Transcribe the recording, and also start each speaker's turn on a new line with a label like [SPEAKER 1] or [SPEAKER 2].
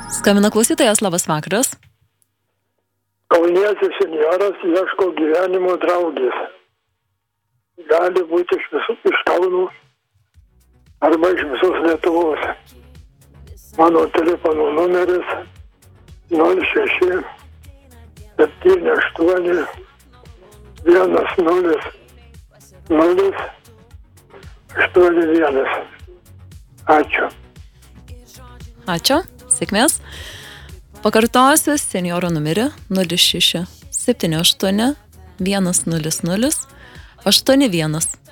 [SPEAKER 1] Skambina klausytojas, labas vakaras.
[SPEAKER 2] Kaunietis senjoras ieško gyvenimo draugės. Gali būti iš Kauno arba iš visos Lietuvos. Mano telefono numeris 06 78 10 081. Ačiū.
[SPEAKER 1] Ačiū, sėkmės. Pakartosiu senjoro numerį 06 78 100 81.